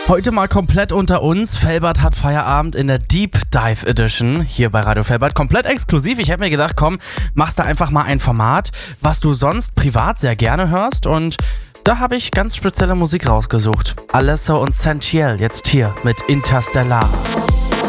Heute mal komplett unter uns. Felbert hat Feierabend in der Deep Dive Edition hier bei Radio Felbert. Komplett exklusiv. Ich hätte mir gedacht, komm, machst da einfach mal ein Format, was du sonst privat sehr gerne hörst. Und da habe ich ganz spezielle Musik rausgesucht. Alesso und Santiel jetzt hier mit Interstellar.